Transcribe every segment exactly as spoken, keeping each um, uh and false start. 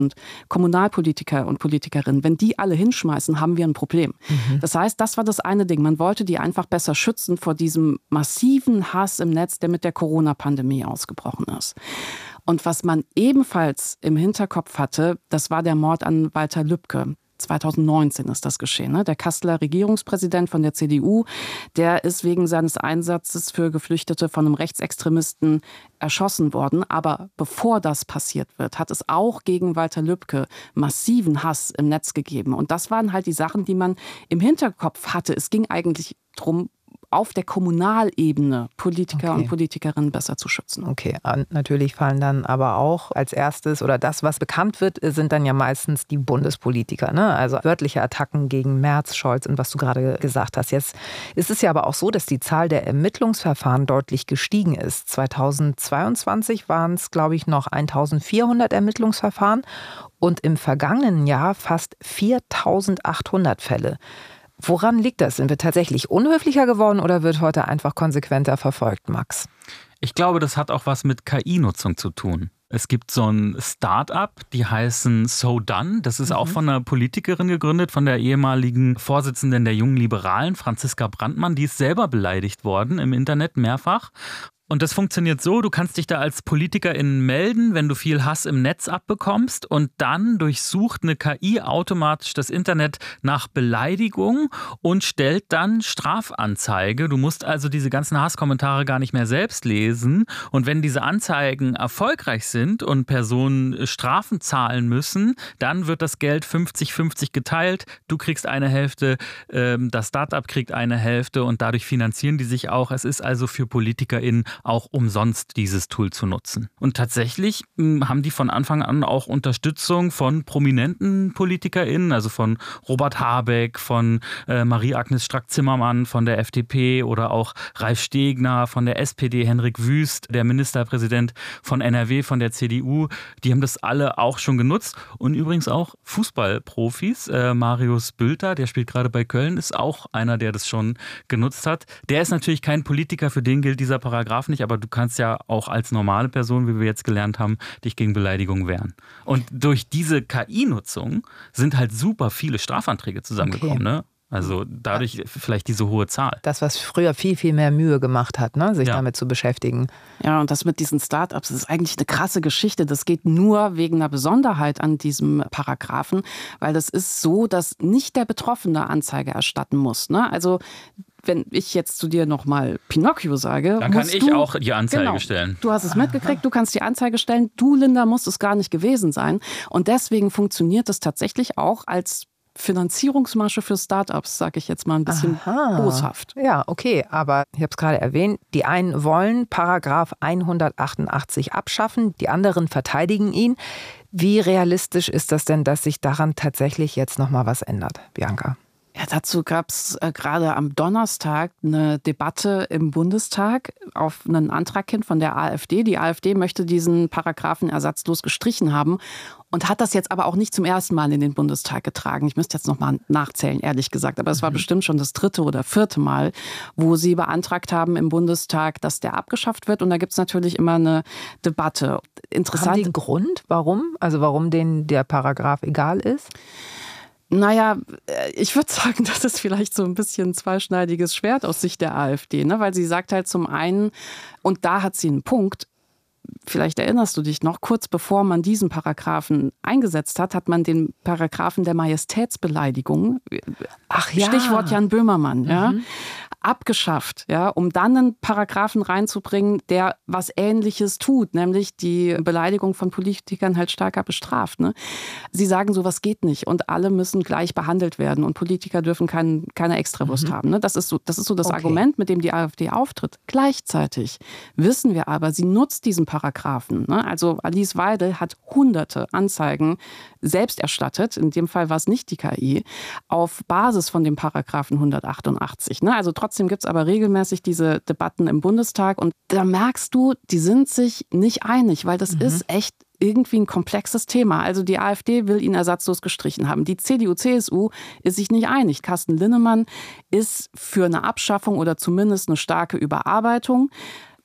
Und Kommunalpolitiker und Politikerinnen, wenn die alle hinschmeißen, haben wir ein Problem. Mhm. Das heißt, das war das eine Ding. Man wollte die einfach besser schützen vor diesem massiven Hass im Netz, der mit der Corona-Pandemie ausgebrochen ist. Und was man ebenfalls im Hinterkopf hatte, das war der Mord an Walter Lübcke. zwanzig neunzehn ist das geschehen. Ne? Der Kasseler Regierungspräsident von der C D U, der ist wegen seines Einsatzes für Geflüchtete von einem Rechtsextremisten erschossen worden. Aber bevor das passiert wird, hat es auch gegen Walter Lübcke massiven Hass im Netz gegeben. Und das waren halt die Sachen, die man im Hinterkopf hatte. Es ging eigentlich darum, auf der Kommunalebene Politiker okay. und Politikerinnen besser zu schützen. Okay, und natürlich fallen dann aber auch als erstes oder das, was bekannt wird, sind dann ja meistens die Bundespolitiker, ne? Also wörtliche Attacken gegen Merz, Scholz und was du gerade gesagt hast. Jetzt ist es ja aber auch so, dass die Zahl der Ermittlungsverfahren deutlich gestiegen ist. zweitausendzweiundzwanzig waren es, glaube ich, noch eintausendvierhundert Ermittlungsverfahren und im vergangenen Jahr fast viertausendachthundert Fälle. Woran liegt das? Sind wir tatsächlich unhöflicher geworden oder wird heute einfach konsequenter verfolgt, Max? Ich glaube, das hat auch was mit K I-Nutzung zu tun. Es gibt so ein Start-up, die heißen So Done. Das ist mhm. auch von einer Politikerin gegründet, von der ehemaligen Vorsitzenden der Jungen Liberalen, Franziska Brandmann. Die ist selber beleidigt worden im Internet mehrfach. Und das funktioniert so, du kannst dich da als PolitikerInnen melden, wenn du viel Hass im Netz abbekommst und dann durchsucht eine K I automatisch das Internet nach Beleidigung und stellt dann Strafanzeige. Du musst also diese ganzen Hasskommentare gar nicht mehr selbst lesen und wenn diese Anzeigen erfolgreich sind und Personen Strafen zahlen müssen, dann wird das Geld fünfzig fünfzig geteilt. Du kriegst eine Hälfte, das Start-up kriegt eine Hälfte und dadurch finanzieren die sich auch. Es ist also für PolitikerInnen auch umsonst dieses Tool zu nutzen. Und tatsächlich mh, haben die von Anfang an auch Unterstützung von prominenten PolitikerInnen, also von Robert Habeck, von äh, Marie-Agnes Strack-Zimmermann von der F D P oder auch Ralf Stegner von der S P D, Henrik Wüst, der Ministerpräsident von N R W, von der C D U. Die haben das alle auch schon genutzt. Und übrigens auch Fußballprofis. Äh, Marius Bülter, der spielt gerade bei Köln, ist auch einer, der das schon genutzt hat. Der ist natürlich kein Politiker, für den gilt dieser Paragraph nicht, aber du kannst ja auch als normale Person, wie wir jetzt gelernt haben, dich gegen Beleidigung wehren. Und durch diese K I-Nutzung sind halt super viele Strafanträge zusammengekommen, okay. ne? Also dadurch vielleicht diese hohe Zahl. Das, was früher viel, viel mehr Mühe gemacht hat, ne? sich ja. damit zu beschäftigen. Ja, und das mit diesen Start-ups, das ist eigentlich eine krasse Geschichte. Das geht nur wegen einer Besonderheit an diesem Paragraphen, weil das ist so, dass nicht der Betroffene Anzeige erstatten muss. Ne? Also wenn ich jetzt zu dir nochmal Pinocchio sage, dann kann ich du, auch die Anzeige genau, stellen. Du hast es mitgekriegt, du kannst die Anzeige stellen. Du, Linda, musst es gar nicht gewesen sein. Und deswegen funktioniert es tatsächlich auch als Finanzierungsmasche für Startups, sage ich jetzt mal ein bisschen Aha. boshaft. Ja, okay, aber ich habe es gerade erwähnt, die einen wollen Paragraph hundertachtundachtzig abschaffen, die anderen verteidigen ihn. Wie realistisch ist das denn, dass sich daran tatsächlich jetzt nochmal was ändert, Bianca? Ja, dazu gab es äh, gerade am Donnerstag eine Debatte im Bundestag auf einen Antrag hin von der AfD. Die AfD möchte diesen Paragraphen ersatzlos gestrichen haben und hat das jetzt aber auch nicht zum ersten Mal in den Bundestag getragen. Ich müsste jetzt noch mal nachzählen, ehrlich gesagt. Aber es war mhm. bestimmt schon das dritte oder vierte Mal, wo sie beantragt haben im Bundestag, dass der abgeschafft wird. Und da gibt es natürlich immer eine Debatte. Interessant. Haben die einen Grund, warum? Also warum denen der Paragraph egal ist? Naja, ich würde sagen, das ist vielleicht so ein bisschen ein zweischneidiges Schwert aus Sicht der AfD, ne? Weil sie sagt halt zum einen, und da hat sie einen Punkt, vielleicht erinnerst du dich noch, kurz bevor man diesen Paragraphen eingesetzt hat, hat man den Paragraphen der Majestätsbeleidigung, Ach ja. Stichwort Jan Böhmermann, mhm. ja, abgeschafft, ja, um dann einen Paragraphen reinzubringen, der was Ähnliches tut, nämlich die Beleidigung von Politikern halt stärker bestraft. Ne? Sie sagen, sowas geht nicht und alle müssen gleich behandelt werden und Politiker dürfen kein, keine Extrawurst mhm. haben. Ne? Das ist so das, ist so das okay. Argument, mit dem die AfD auftritt. Gleichzeitig wissen wir aber, sie nutzt diesen Paragraphen. Ne? Also Alice Weidel hat hunderte Anzeigen selbst erstattet, in dem Fall war es nicht die K I, auf Basis von dem Paragraphen hundertachtundachtzig. Ne? Also trotzdem gibt es aber regelmäßig diese Debatten im Bundestag und da merkst du, die sind sich nicht einig, weil das mhm. ist echt irgendwie ein komplexes Thema. Also die AfD will ihn ersatzlos gestrichen haben. Die C D U C S U ist sich nicht einig. Carsten Linnemann ist für eine Abschaffung oder zumindest eine starke Überarbeitung.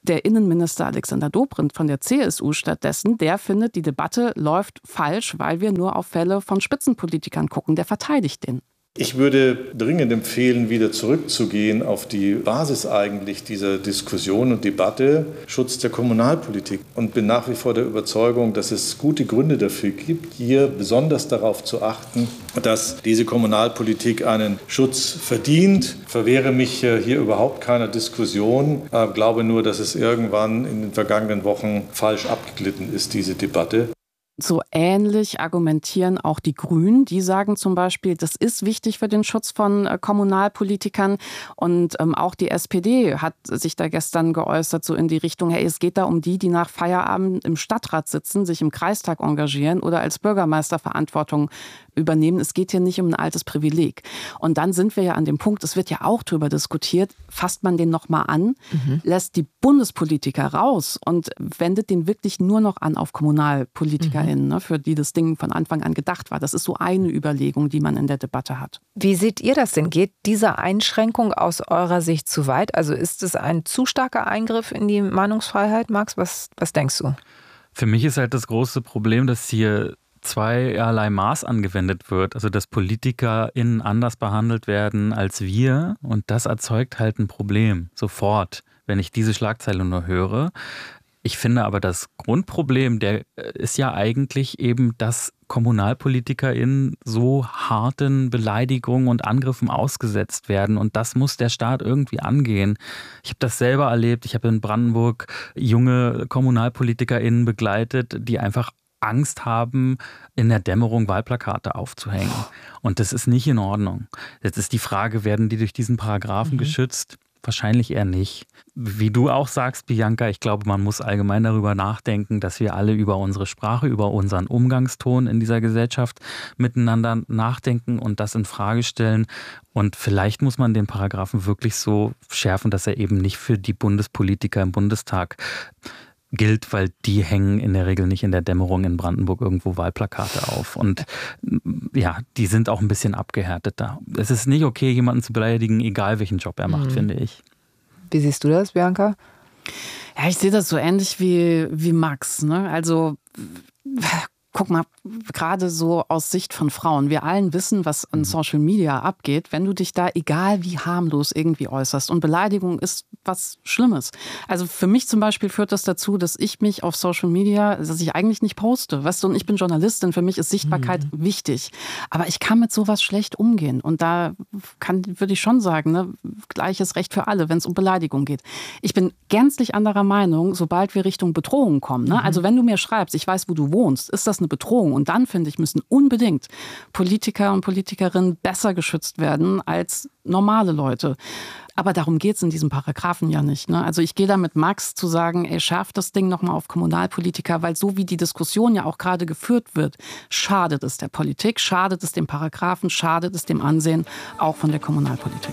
Der Innenminister Alexander Dobrindt von der C S U stattdessen, der findet, die Debatte läuft falsch, weil wir nur auf Fälle von Spitzenpolitikern gucken. Der verteidigt den. Ich würde dringend empfehlen, wieder zurückzugehen auf die Basis eigentlich dieser Diskussion und Debatte, Schutz der Kommunalpolitik. Und bin nach wie vor der Überzeugung, dass es gute Gründe dafür gibt, hier besonders darauf zu achten, dass diese Kommunalpolitik einen Schutz verdient. Ich verwehre mich hier überhaupt keiner Diskussion. Ich glaube nur, dass es irgendwann in den vergangenen Wochen falsch abgeglitten ist, diese Debatte. So ähnlich argumentieren auch die Grünen. Die sagen zum Beispiel, das ist wichtig für den Schutz von äh, Kommunalpolitikern. Und ähm, auch die S P D hat sich da gestern geäußert, so in die Richtung, hey, es geht da um die, die nach Feierabend im Stadtrat sitzen, sich im Kreistag engagieren oder als Bürgermeister Verantwortung übernehmen. Es geht hier nicht um ein altes Privileg. Und dann sind wir ja an dem Punkt, es wird ja auch darüber diskutiert, fasst man den nochmal an, mhm. lässt die Bundespolitiker raus und wendet den wirklich nur noch an auf KommunalpolitikerInnen, mhm. ne, für die das Ding von Anfang an gedacht war. Das ist so eine Überlegung, die man in der Debatte hat. Wie seht ihr das denn? Geht diese Einschränkung aus eurer Sicht zu weit? Also ist es ein zu starker Eingriff in die Meinungsfreiheit, Max? Was, was denkst du? Für mich ist halt das große Problem, dass hier zweierlei Maß angewendet wird, also dass PolitikerInnen anders behandelt werden als wir, und das erzeugt halt ein Problem, sofort, wenn ich diese Schlagzeile nur höre. Ich finde aber, das Grundproblem, der ist ja eigentlich eben, dass KommunalpolitikerInnen so harten Beleidigungen und Angriffen ausgesetzt werden, und das muss der Staat irgendwie angehen. Ich habe das selber erlebt, ich habe in Brandenburg junge KommunalpolitikerInnen begleitet, die einfach Angst haben, in der Dämmerung Wahlplakate aufzuhängen. Und das ist nicht in Ordnung. Jetzt ist die Frage, werden die durch diesen Paragraphen mhm. geschützt? Wahrscheinlich eher nicht. Wie du auch sagst, Bianca, ich glaube, man muss allgemein darüber nachdenken, dass wir alle über unsere Sprache, über unseren Umgangston in dieser Gesellschaft miteinander nachdenken und das in Frage stellen. Und vielleicht muss man den Paragraphen wirklich so schärfen, dass er eben nicht für die Bundespolitiker im Bundestag gilt, weil die hängen in der Regel nicht in der Dämmerung in Brandenburg irgendwo Wahlplakate auf. Und ja, die sind auch ein bisschen abgehärteter. Es ist nicht okay, jemanden zu beleidigen, egal welchen Job er macht, mhm. finde ich. Wie siehst du das, Bianca? Ja, ich sehe das so ähnlich wie, wie Max. Ne? Also guck mal, gerade so aus Sicht von Frauen. Wir allen wissen, was an Social Media abgeht, wenn du dich da, egal wie harmlos, irgendwie äußerst. Und Beleidigung ist was Schlimmes. Also für mich zum Beispiel führt das dazu, dass ich mich auf Social Media, dass ich eigentlich nicht poste. Weißt du, und ich bin Journalistin, für mich ist Sichtbarkeit mhm. wichtig. Aber ich kann mit sowas schlecht umgehen. Und da kann, würde ich schon sagen, ne, gleiches Recht für alle, wenn es um Beleidigung geht. Ich bin gänzlich anderer Meinung, sobald wir Richtung Bedrohung kommen. Ne? Mhm. Also wenn du mir schreibst, ich weiß, wo du wohnst, ist das eine Bedrohung. Und dann, finde ich, müssen unbedingt Politiker und Politikerinnen besser geschützt werden als normale Leute. Aber darum geht es in diesem Paragraphen ja nicht. Ne? Also ich gehe da mit Max zu sagen, ey, schärft das Ding nochmal auf Kommunalpolitiker, weil so wie die Diskussion ja auch gerade geführt wird, schadet es der Politik, schadet es dem Paragraphen, schadet es dem Ansehen auch von der Kommunalpolitik.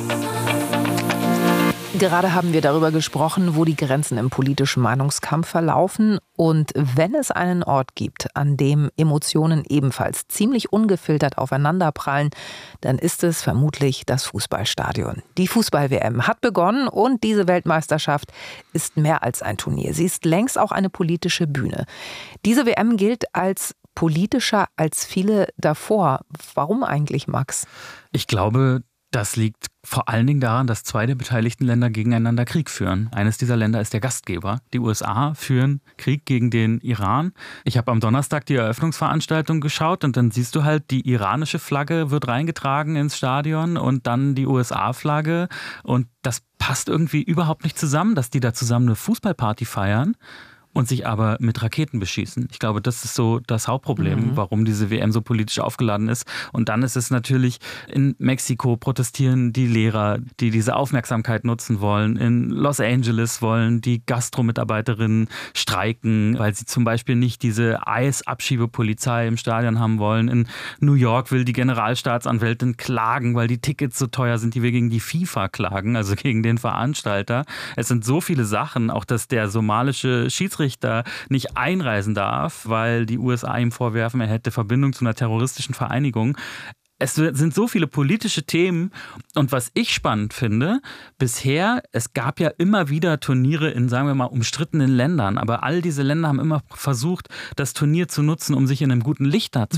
Gerade haben wir darüber gesprochen, wo die Grenzen im politischen Meinungskampf verlaufen. Und wenn es einen Ort gibt, an dem Emotionen ebenfalls ziemlich ungefiltert aufeinanderprallen, dann ist es vermutlich das Fußballstadion. Die Fußball-W M hat begonnen und diese Weltmeisterschaft ist mehr als ein Turnier. Sie ist längst auch eine politische Bühne. Diese W M gilt als politischer als viele davor. Warum eigentlich, Max? Ich glaube, das liegt vor allen Dingen daran, dass zwei der beteiligten Länder gegeneinander Krieg führen. Eines dieser Länder ist der Gastgeber. Die U S A führen Krieg gegen den Iran. Ich habe am Donnerstag die Eröffnungsveranstaltung geschaut und dann siehst du halt, die iranische Flagge wird reingetragen ins Stadion und dann die U S A-Flagge. Und das passt irgendwie überhaupt nicht zusammen, dass die da zusammen eine Fußballparty feiern und sich aber mit Raketen beschießen. Ich glaube, das ist so das Hauptproblem, mhm. warum diese W M so politisch aufgeladen ist. Und dann ist es natürlich, in Mexiko protestieren die Lehrer, die diese Aufmerksamkeit nutzen wollen. In Los Angeles wollen die Gastro-Mitarbeiterinnen streiken, weil sie zum Beispiel nicht diese Eisabschiebepolizei im Stadion haben wollen. In New York will die Generalstaatsanwältin klagen, weil die Tickets so teuer sind, die wir gegen die FIFA klagen, also gegen den Veranstalter. Es sind so viele Sachen, auch dass der somalische Schiedsrichter Richter nicht einreisen darf, weil die U S A ihm vorwerfen, er hätte Verbindung zu einer terroristischen Vereinigung. Es sind so viele politische Themen und was ich spannend finde, bisher, es gab ja immer wieder Turniere in, sagen wir mal, umstrittenen Ländern, aber all diese Länder haben immer versucht, das Turnier zu nutzen, um sich in einem guten Licht darzustellen.